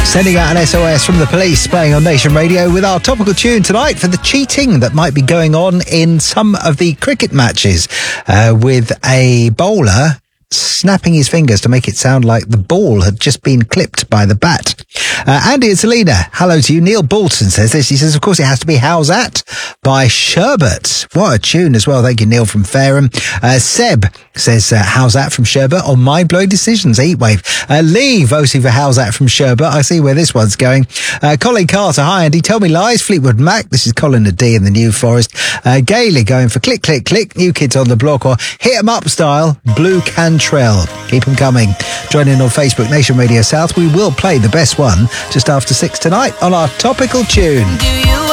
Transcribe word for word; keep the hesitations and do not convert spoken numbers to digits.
Sending out an S O S from the police, playing on Nation Radio with our topical tune tonight for the cheating that might be going on in some of the cricket matches uh, with a bowler snapping his fingers to make it sound like the ball had just been clipped by the bat. Uh, Andy and Selena, hello to you. Neil Bolton says this. He says, of course, it has to be How's That by Sherbet. What a tune as well. Thank you, Neil from Fareham. Uh, Seb says, uh, How's That from Sherbet on Mind Blowing Decisions, Heatwave. Uh, Lee voting for How's That from Sherbet. I see where this one's going. Uh, Colin Carter, hi Andy. Tell Me Lies, Fleetwood Mac. This is Colin the D in the New Forest. Uh, Gailey going for Click, Click, Click, New Kids on the Block, or Hit 'em Up style, Blue Cantrell. Keep them coming. Join in on Facebook, Nation Radio South. We will play the best one just after six tonight on our topical tune. Do you